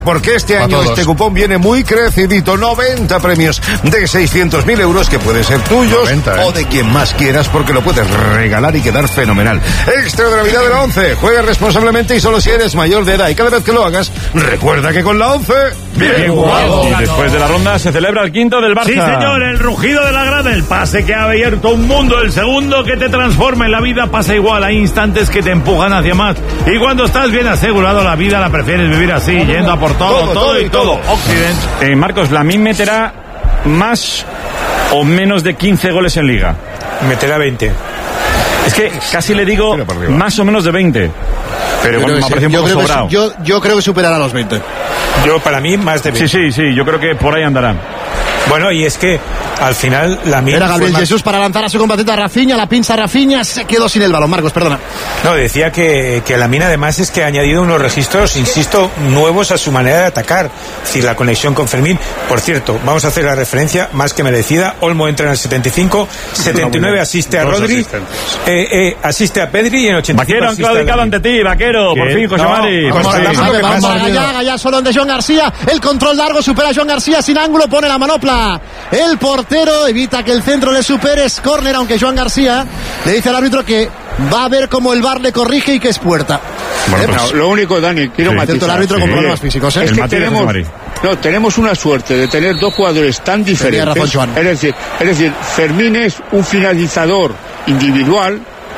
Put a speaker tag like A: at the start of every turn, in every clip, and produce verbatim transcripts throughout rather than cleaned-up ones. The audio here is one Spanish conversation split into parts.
A: Porque este año este cupón viene muy crecidito, noventa premios de seiscientos mil euros que pueden ser tuyos noventa, ¿eh? O de quien más quieras, porque lo puedes regalar y quedar fenomenal. Extra de Navidad de la once, juega responsablemente y solo si eres mayor de edad, y cada vez que lo hagas, recuerda que con la once, bien jugado.
B: Y después de la ronda se celebra el quinto del Barça.
C: Sí, señor, el rugido de la grada, el pase que ha abierto un mundo, el segundo que te transforma en la vida, pasa igual, hay instantes que te empujan hacia más, y cuando estás bien asegurado, la vida la prefieres vivir así, yendo a por todo, todo, todo y todo. Occidente.
B: Eh, Marcos, Lamine meterá más o menos de quince goles en Liga.
D: Meterá veinte.
B: Es que casi le digo más o menos de veinte. Pero bueno, me parece un poco sobrado.
E: Que, yo, yo creo que superará los veinte.
D: Yo, para mí, más de veinte.
B: Sí, sí, sí, yo creo que por ahí andará.
D: Bueno, y es que al final la
E: Era Gabriel Jesús más... para lanzar a su compatriota Rafinha, la pinza Rafinha, se quedó sin el balón. Marcos, perdona.
D: No, decía que, que Lamine además es que ha añadido unos registros, insisto, nuevos a su manera de atacar. Es decir, la conexión con Fermín. Por cierto, vamos a hacer la referencia más que merecida. Olmo entra en el setenta y cinco, setenta y nueve asiste a Rodri, eh, eh, asiste a Pedri y en ochenta y cinco
B: Vaquero han claudicado ante ti, Vaquero, por fin, José Mari.
E: Vamos a Gallá, Gallá solo de Joan García, el control largo, supera a Joan García sin ángulo, pone la manopla. El portero evita que el centro le supere, es córner, aunque Joan García le dice al árbitro que va a ver cómo el V A R le corrige y que es puerta.
F: Bueno, pues, no, lo único, Dani, quiero
E: sí,
F: matizar.
E: El árbitro sí, con problemas físicos, ¿eh?
F: Es que tenemos, no, tenemos una suerte de tener dos jugadores tan diferentes. Razón, es decir, es decir, Fermín es un finalizador individual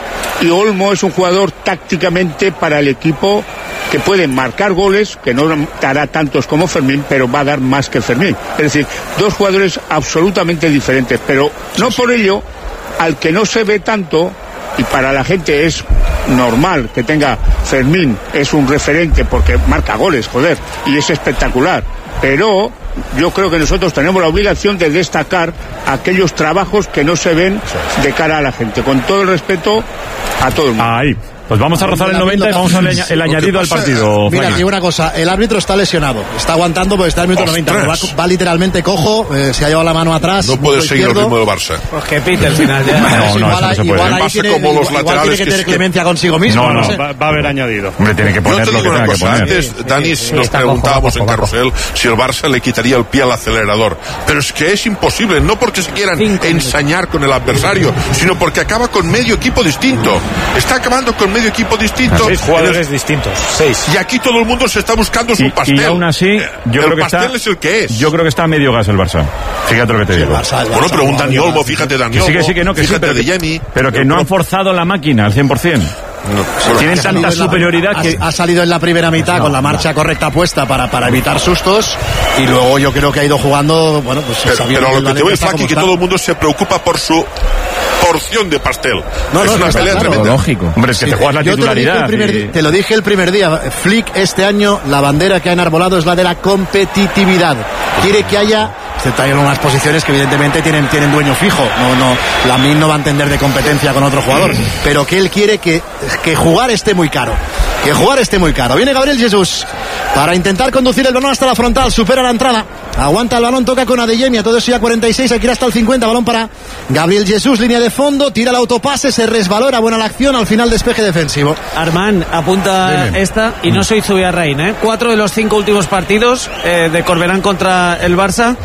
F: y Olmo es un jugador tácticamente para el equipo que puede marcar goles, que no dará tantos como Fermín, pero va a dar más que Fermín. Es decir, dos jugadores absolutamente diferentes, pero no por ello, al que no se ve tanto, y para la gente es normal que tenga Fermín, es un referente porque marca goles, joder, y es espectacular, pero yo creo que nosotros tenemos la obligación de destacar aquellos trabajos que no se ven de cara a la gente, con todo el respeto a todo el mundo.
B: Ahí. Pues vamos a rozar el noventa y vamos a el, el añadido al partido.
E: Mira, aquí una cosa, el árbitro está lesionado, está aguantando porque está en el minuto noventa, va, va literalmente cojo, eh, se ha llevado la mano atrás.
A: No puede seguir el ritmo del Barça.
G: Pues que pite al final ya.
B: No, no,
E: igual,
B: eso no se puede.
E: Igual, ahí tiene,
A: como los
E: igual
A: laterales
E: tiene que tener
A: que
E: clemencia consigo mismo.
B: No, no,
C: no sé. va, va a haber añadido.
B: Hombre, tiene que poner lo que tenga que poner.
A: Antes, Dani,
G: sí,
A: nos preguntábamos
G: cojo,
A: en Carrusel si el Barça le quitaría el pie al acelerador. Pero es que es imposible, no porque se quieran Cinco ensañar con el adversario, sino porque acaba con medio equipo distinto. Está acabando con medio equipo distinto.
D: Seis jugadores el... distintos, seis.
A: Y aquí todo el mundo se está buscando su
B: y,
A: pastel.
B: Y aún así, yo
A: el
B: creo que
A: pastel
B: está,
A: es el que es.
B: Yo creo que está a medio gas el Barça. Fíjate lo que te
E: sí,
B: digo.
E: El Barça, el Barça,
A: bueno, pregunta Dani Olmo, fíjate Dani Olmo.
B: Sí, que sí, que no, que
A: fíjate
B: sí, pero,
A: de Yemi.
B: Pero que no han forzado la máquina al cien por ciento. No, tienen tanta superioridad
E: ha,
B: que
E: ha salido en la primera mitad no, con la marcha no. correcta puesta para, para evitar sustos y luego yo creo que ha ido jugando, bueno, pues
A: pero, pero lo que te voy, Flaqui, que todo el mundo se preocupa por su porción de pastel.
E: No,
A: es
E: no,
A: una
E: no,
A: pelea
E: claro,
A: tremenda.
B: Lógico. Hombre, es que sí, te juegas la titularidad.
E: Te lo, primer,
B: y...
E: te lo dije el primer día. Flick este año, la bandera que ha enarbolado es la de la competitividad. Quiere que haya, excepto hay unas posiciones que evidentemente tienen, tienen dueño fijo. No, no, Lamine no va a entender de competencia con otro jugador. Pero que él quiere que, que jugar esté muy caro. Que jugar esté muy caro. Viene Gabriel Jesús para intentar conducir el balón hasta la frontal. Supera la entrada. Aguanta el balón, toca con Adeyemi. A todo eso ya cuarenta y seis, aquí hasta el cincuenta. Balón para Gabriel Jesús, línea de fondo. Tira el autopase, se resbalora. Buena la acción. Al final despeje defensivo.
G: Armán apunta Dime. esta y no soy Zubiarrain, ¿eh? Cuatro de los cinco últimos partidos eh, de Corberán contra el Barça.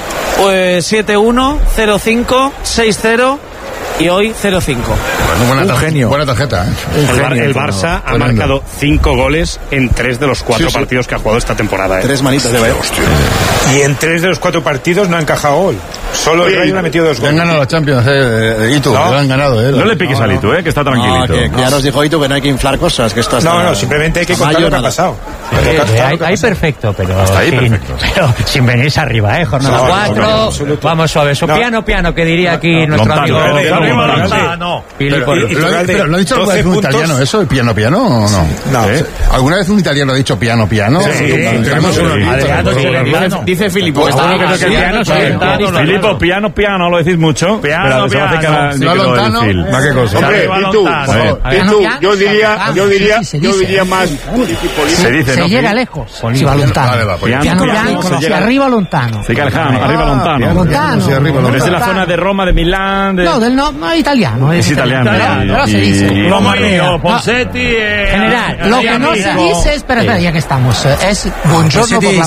G: Pues siete uno, cero cinco, seis cero y hoy cero cinco.
H: Bueno, buena, un genio. Buena tarjeta, ¿eh?
C: El, genio, Bar- el Barça ha marcado cinco goles en tres de los cuatro sí, sí. partidos que ha jugado esta temporada, ¿eh?
E: Tres manitas de vaya.
D: Y en tres de los cuatro partidos no ha encajado gol. Solo el Rayo le ha metido dos goles.
H: Han ganado la Champions, eh, Itu, no. Lo han ganado, eh.
B: No le piques no, al Itu, eh, que está tranquilito.
E: No, que, que ya nos dijo Itu que no hay que inflar cosas, que esto está...
D: No, no, simplemente hay que contar lo que ha pasado.
I: Eh, eh, hay, hay perfecto, pero
B: hasta ahí
I: sin,
B: perfecto.
I: Pero sin venirse arriba, eh, jornada
D: no,
I: cuatro,
D: no, no,
I: vamos suave, eso, no. piano, piano, que diría aquí no, nuestro
B: Lontano,
I: amigo.
B: eh,
I: Arriba,
B: Lontano.
H: Pero, pero, pero, pero ¿lo ha dicho alguna vez un italiano eso, el piano, piano, o no?
D: No.
H: ¿Eh? ¿Alguna vez un italiano ha dicho piano, piano?
B: Sí, sí,
H: tenemos
B: uno.
G: Dice Filippo, que está
B: Tipo piano, piano, lo decís mucho.
C: Piano, piano.
A: ¿No lontano? ¿Ma qué cosa?
F: Hombre, y tú, y tú, yo diría, yo diría, yo diría más.
B: Se dice,
J: se
B: ¿no?
J: llega lejos. Si va lontano. Piano, piano, si arriba lontano.
B: Sí, Carjano, arriba lontano.
J: Lontano.
B: Es la zona de Roma, de Milán.
J: No, del no, no, italiano.
B: Es italiano.
J: Pero se dice.
C: Romario, Ponseti.
J: General, lo que no se dice, espera, espera, ya que estamos, es buongiorno por la